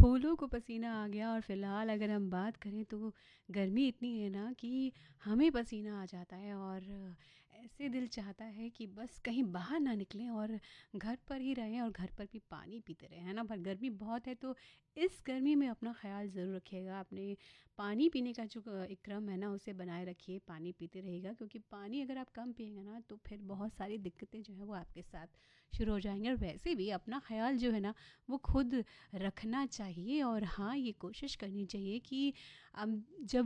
फूलों को पसीना आ गया और फ़िलहाल अगर हम बात करें तो गर्मी इतनी है ना कि हमें पसीना आ जाता है और ऐसे दिल चाहता है कि बस कहीं बाहर ना निकलें और घर पर ही रहें और घर पर भी पानी पीते रहें, है ना? पर गर्मी बहुत है तो इस गर्मी में अपना ख़्याल ज़रूर रखिएगा। अपने पानी पीने का जो एक क्रम है ना उसे बनाए रखिए, पानी पीते रहिएगा क्योंकि पानी अगर आप कम पिएँगे ना तो फिर बहुत सारी दिक्कतें जो हैं वो आपके साथ शुरू हो जाएँगी। और वैसे भी अपना ख़्याल जो है ना वो खुद रखना चाहिए और हाँ, ये कोशिश करनी चाहिए कि जब